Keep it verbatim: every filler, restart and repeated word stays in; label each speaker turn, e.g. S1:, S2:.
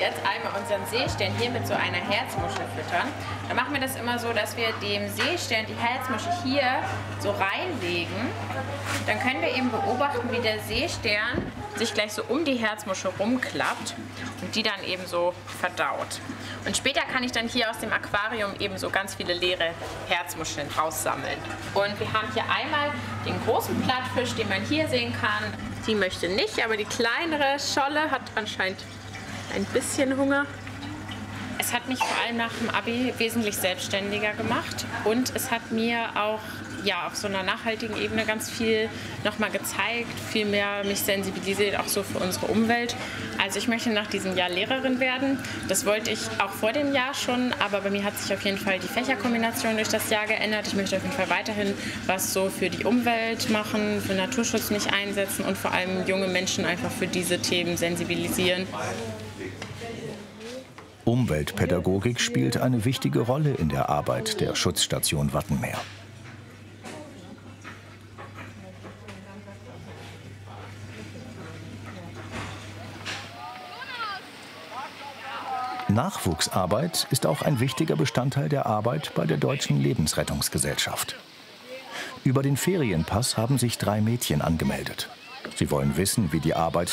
S1: jetzt einmal unseren Seestern hier mit so einer Herzmuschel füttern. Dann machen wir das immer so, dass wir dem Seestern die Herzmuschel hier so reinlegen. Dann können wir eben beobachten, wie der Seestern sich gleich so um die Herzmuschel rumklappt und die dann eben so verdaut. Und später kann ich dann hier aus dem Aquarium eben so ganz viele leere Herzmuscheln raussammeln. Und wir haben hier einmal den großen Plattfisch, den man hier sehen kann. Die möchte nicht, aber die kleinere Scholle hat anscheinend ein bisschen Hunger. Es hat mich vor allem nach dem Abi wesentlich selbstständiger gemacht und es hat mir auch ja, auf so einer nachhaltigen Ebene ganz viel nochmal gezeigt, viel mehr mich sensibilisiert, auch so für unsere Umwelt. Also ich möchte nach diesem Jahr Lehrerin werden. Das wollte ich auch vor dem Jahr schon, aber bei mir hat sich auf jeden Fall die Fächerkombination durch das Jahr geändert. Ich möchte auf jeden Fall weiterhin was so für die Umwelt machen, für Naturschutz mich einsetzen und vor allem junge Menschen einfach für diese Themen sensibilisieren.
S2: Umweltpädagogik spielt eine wichtige Rolle in der Arbeit der Schutzstation Wattenmeer. Nachwuchsarbeit ist auch ein wichtiger Bestandteil der Arbeit bei der Deutschen Lebensrettungsgesellschaft. Über den Ferienpass haben sich drei Mädchen angemeldet. Sie wollen wissen, wie die Arbeit